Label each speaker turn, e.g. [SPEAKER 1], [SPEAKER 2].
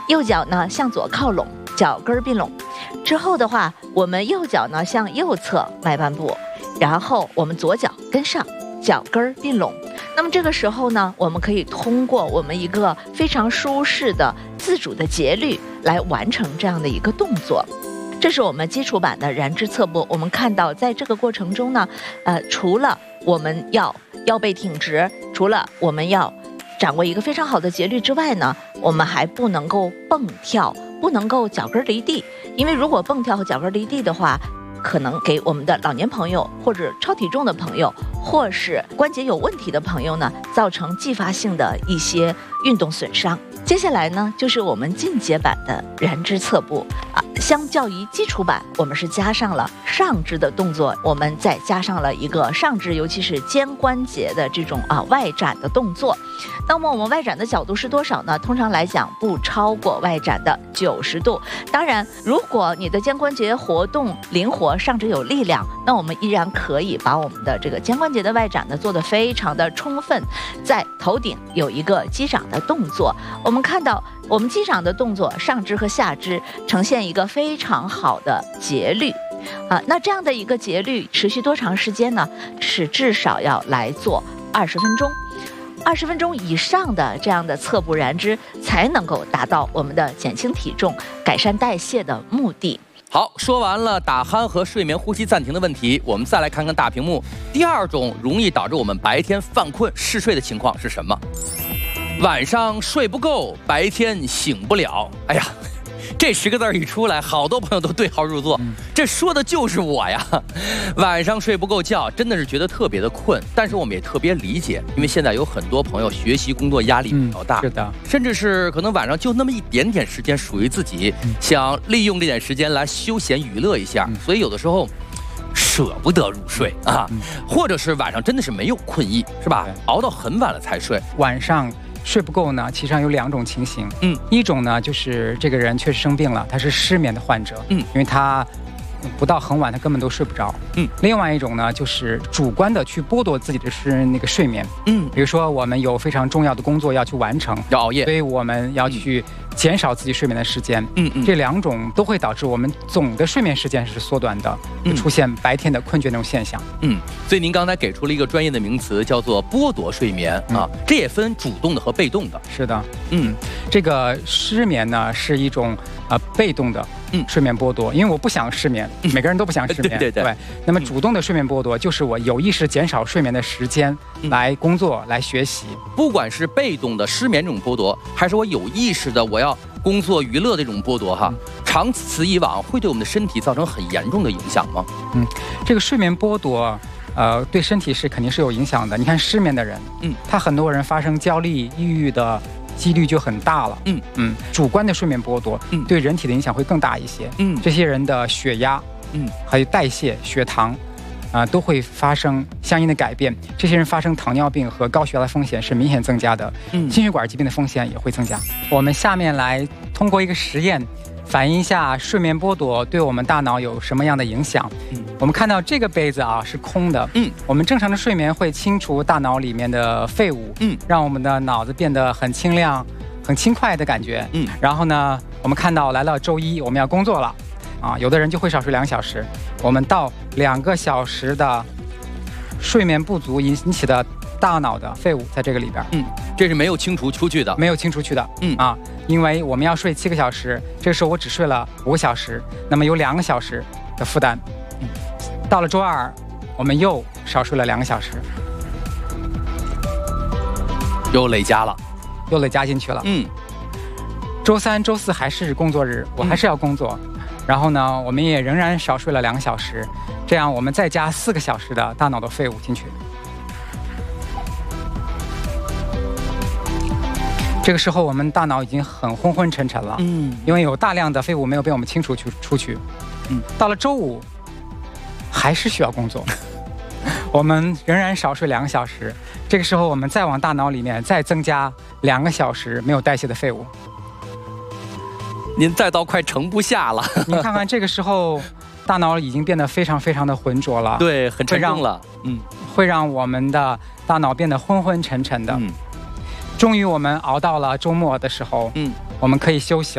[SPEAKER 1] 右脚呢向左靠拢，脚跟并拢。之后的话，我们右脚呢向右侧迈半步，然后我们左脚跟上，脚跟并拢。那么这个时候呢，我们可以通过我们一个非常舒适的自主的节律来完成这样的一个动作。这是我们基础版的燃脂侧步。我们看到在这个过程中呢，除了我们要腰背挺直，除了我们要掌握一个非常好的节律之外呢，我们还不能够蹦跳，不能够脚跟离地，因为如果蹦跳和脚跟离地的话，可能给我们的老年朋友或者超体重的朋友或是关节有问题的朋友呢，造成继发性的一些运动损伤。接下来呢，就是我们进阶版的燃脂侧步相较于基础版，我们是加上了上肢的动作，我们再加上了一个上肢，尤其是肩关节的这种外展的动作。那么我们外展的角度是多少呢？通常来讲不超过外展的90度。当然，如果你的肩关节活动灵活，上肢有力量，那我们依然可以把我们的这个肩关节的外展呢做得非常的充分。在头顶有一个击掌的动作，我们看到我们击掌的动作，上肢和下肢呈现一个非常好的节律那这样的一个节律持续多长时间呢？是至少要来做20分钟。20分钟以上的这样的侧步燃脂，才能够达到我们的减轻体重、改善代谢的目的。
[SPEAKER 2] 好，说完了打鼾和睡眠呼吸暂停的问题，我们再来看看大屏幕。第二种容易导致我们白天犯困嗜睡的情况是什么？晚上睡不够，白天醒不了。哎呀，这10个字一出来，好多朋友都对号入座。这说的就是我呀！晚上睡不够觉，真的是觉得特别的困。但是我们也特别理解，因为现在有很多朋友学习工作压力比较大，
[SPEAKER 3] 是的，
[SPEAKER 2] 甚至是可能晚上就那么一点点时间属于自己，想利用这点时间来休闲娱乐一下，所以有的时候舍不得入睡或者是晚上真的是没有困意，是吧？熬到很晚了才睡，
[SPEAKER 3] 晚上睡不够呢，其实上有2种情形。一种呢就是这个人确实生病了，他是失眠的患者。因为他不到很晚他根本都睡不着。另外一种呢就是主观的去剥夺自己的那个睡眠。比如说我们有非常重要的工作要去完成，
[SPEAKER 2] 要熬夜，
[SPEAKER 3] 所以我们要去减少自己睡眠的时间。这2种都会导致我们总的睡眠时间是缩短的，会出现白天的困倦那种现象。
[SPEAKER 2] 所以您刚才给出了一个专业的名词，叫做剥夺睡眠这也分主动的和被动的。
[SPEAKER 3] 是的，这个失眠呢是一种被动的睡眠剥夺，因为我不想失眠，每个人都不想失眠，对。那么主动的睡眠剥夺就是我有意识减少睡眠的时间来工作来学习。
[SPEAKER 2] 不管是被动的失眠这种剥夺，还是我有意识的我要工作娱乐的这种剥夺长此以往会对我们的身体造成很严重的影响吗？
[SPEAKER 3] 这个睡眠剥夺对身体肯定是有影响的。你看失眠的人，他很多人发生焦虑、抑郁的几率就很大了。主观的睡眠剥夺对人体的影响会更大一些。这些人的血压还有代谢、血糖都会发生相应的改变。这些人发生糖尿病和高血压的风险是明显增加的，心血管疾病的风险也会增加。我们下面来通过一个实验反映一下睡眠剥夺对我们大脑有什么样的影响。我们看到这个杯子是空的。我们正常的睡眠会清除大脑里面的废物，让我们的脑子变得很清亮、很轻快的感觉。然后呢，我们看到来到周一，我们要工作了有的人就会少睡2小时。我们到2个小时的睡眠不足引起的大脑的废物在这个里边。
[SPEAKER 2] 这是没有清除出去的，
[SPEAKER 3] 没有清除去的。因为我们要睡7个小时，这个时候我只睡了5个小时，那么有2个小时的负担。到了周二，我们又少睡了2个小时，
[SPEAKER 2] 又累加了，
[SPEAKER 3] 又累加进去了。周三、周四还是工作日，我还是要工作。然后呢，我们也仍然少睡了2个小时，这样我们再加4个小时的大脑的废物进去。这个时候我们大脑已经很昏昏沉沉了，因为有大量的废物没有被我们清除出去。到了周五，还是需要工作，我们仍然少睡2个小时。这个时候我们再往大脑里面再增加2个小时没有代谢的废物。
[SPEAKER 2] 您再到快盛不下了。
[SPEAKER 3] 你看看这个时候，大脑已经变得非常非常的浑浊了，
[SPEAKER 2] 对，很沉重了。
[SPEAKER 3] 会让我们的大脑变得昏昏沉沉的。终于我们熬到了周末的时候，我们可以休息了。